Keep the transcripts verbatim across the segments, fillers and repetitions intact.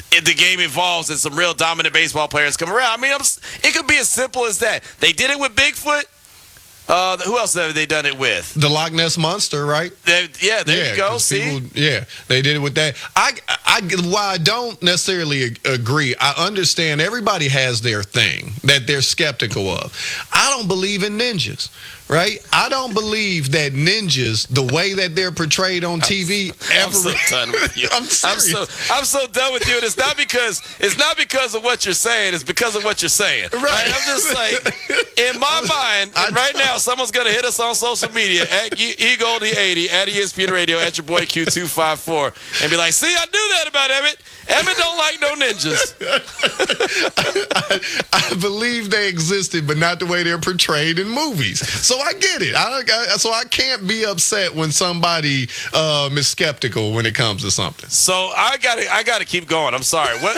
if the game evolves and some real dominant baseball players come around. I mean, I'm, it could be as simple as that. They did it with Bigfoot. Uh, who else have they done it with? The Loch Ness Monster, right? They, yeah, there yeah, you go. See? People, yeah, they did it with that. I, I, while I don't necessarily agree, I understand everybody has their thing that they're skeptical of. I don't believe in ninjas, right? I don't believe that ninjas, the way that they're portrayed on T V, I'm, ever. I'm so done with you. I'm serious. I'm so, I'm so done with you. And it's not because it's not because of what you're saying. It's because of what you're saying. Right. right? I'm just like, in my mind, and right now, someone's gonna hit us on social media at eGoldie eighty, at E S P N Radio, at your boy Q two five four, and be like, "See, I knew that about Emmett. Emmett don't like no ninjas." I, I believe they existed, but not the way they're portrayed in movies. So I get it. I, I, so I can't be upset when somebody um, is skeptical when it comes to something. So I got to I got to keep going. I'm sorry. What?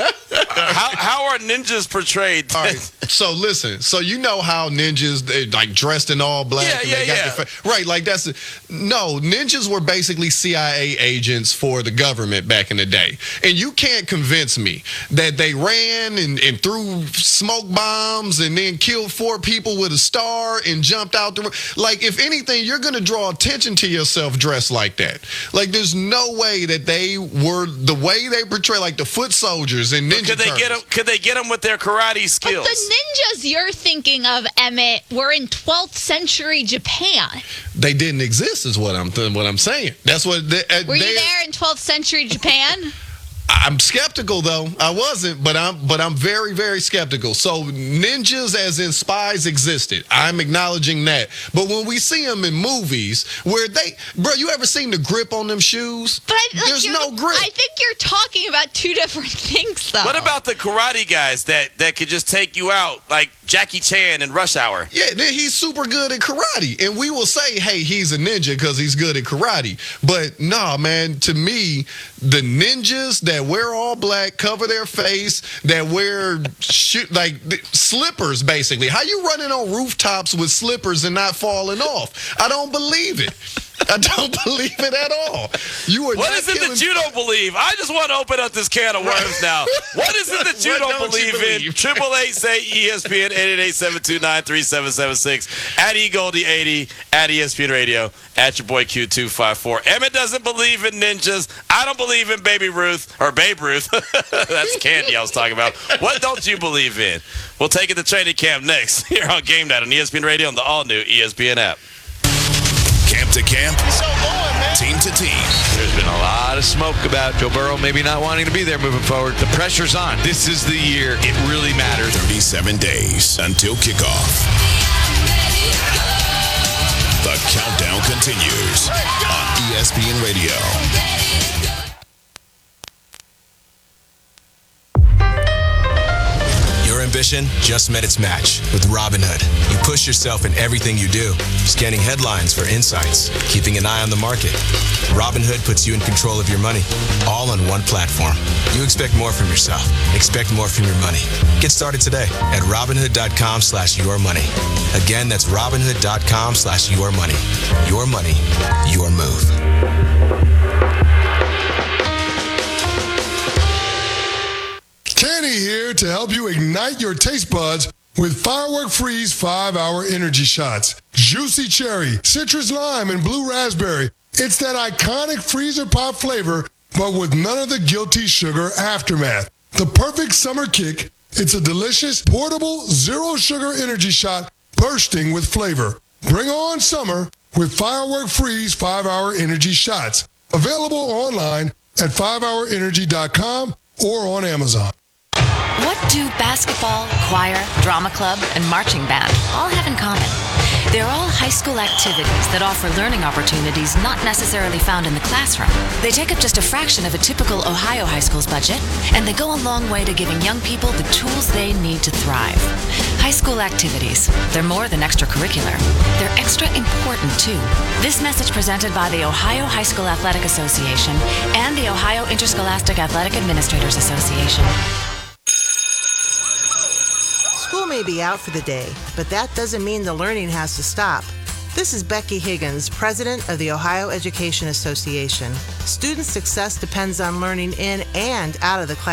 how how are ninjas portrayed? All right. So listen. So you know how ninjas, they like dressed in all black. Yeah, and yeah, they got yeah. their fa- right. Like that's a, no. Ninjas were basically C I A agents for the government back in the day, and you can't convince me that they ran and, and threw smoke bombs and then killed four people with a star and jumped out the. Like if anything, you're gonna draw attention to yourself dressed like that. Like there's no way that they were the way they portray like the foot soldiers and ninja. Could they turtles. get them? Could they get them with their karate skills? But the ninjas you're thinking of, Emmett, were in twelfth century Japan. They didn't exist, is what I'm th- what I'm saying. That's what. They, uh, Were they, you there in twelfth century Japan? I'm skeptical though. I wasn't, but I'm but I'm very very skeptical. So ninjas as in spies existed. I'm acknowledging that. But when we see them in movies where they, bro, you ever seen the grip on them shoes? But I, like, There's you're- no grip. I think you're talking about two different things, though. What about the karate guys that, that could just take you out, like Jackie Chan in Rush Hour? Yeah, then he's super good at karate. And we will say, hey, he's a ninja because he's good at karate. But nah, man, to me, the ninjas that wear all black, cover their face, that wear shoot, like th- slippers, basically. How you running on rooftops with slippers and not falling off? I don't believe it. I don't believe it at all. You are What not is it killing- that you don't believe? I just want to open up this can of worms now. What is it that you What don't, don't you believe in? believe? Triple eight say E S P N eight eight eight seven two nine three seven seven six at eGoldie eighty at E S P N Radio at your boy Q two five four. Emmett doesn't believe in ninjas. I don't believe in Baby Ruth or Babe Ruth. That's Candy I was talking about. What don't you believe in? We'll take it to training camp next here on Game Night on E S P N Radio on the all new E S P N app. Camp to camp, team to team. There's been a lot of smoke about Joe Burrow maybe not wanting to be there moving forward. The pressure's on. This is the year it really matters. thirty-seven days until kickoff. The countdown continues on E S P N Radio. Your ambition just met its match with Robinhood. You push yourself in everything you do, scanning headlines for insights, keeping an eye on the market. Robinhood puts you in control of your money, all on one platform. You expect more from yourself. Expect more from your money. Get started today at Robinhood.com slash your money. Again, that's Robinhood.com slash your money. Your money, your move. Kenny here to help you ignite your taste buds with Firework Freeze five hour Energy Shots. Juicy cherry, citrus lime, and blue raspberry. It's that iconic freezer pop flavor, but with none of the guilty sugar aftermath. The perfect summer kick. It's a delicious, portable, zero sugar energy shot bursting with flavor. Bring on summer with Firework Freeze five hour Energy Shots. Available online at five hour energy dot com or on Amazon. What do basketball, choir, drama club, and marching band all have in common? They're all high school activities that offer learning opportunities not necessarily found in the classroom. They take up just a fraction of a typical Ohio high school's budget, and they go a long way to giving young people the tools they need to thrive. High school activities, they're more than extracurricular. They're extra important, too. This message presented by the Ohio High School Athletic Association and the Ohio Interscholastic Athletic Administrators Association. School may be out for the day, but that doesn't mean the learning has to stop. This is Becky Higgins, president of the Ohio Education Association. Student success depends on learning in and out of the classroom.